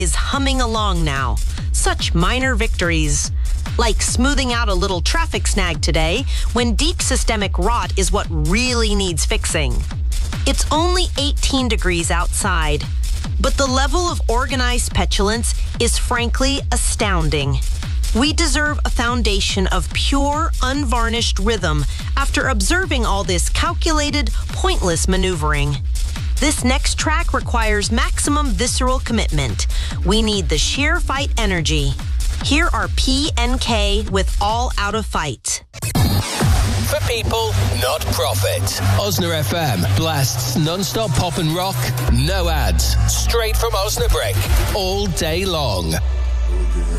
is humming along now. Such minor victories. Like smoothing out a little traffic snag today when deep systemic rot is what really needs fixing. It's only 18 degrees outside, but the level of organized petulance is frankly astounding. We deserve a foundation of pure, unvarnished rhythm after observing all this calculated, pointless maneuvering. This next track requires maximum visceral commitment. We need the sheer fight energy. Here are PNK with All Out of Fight. For people, not profit. Osna FM blasts non-stop pop and rock, no ads, straight from Osnabrick, all day long.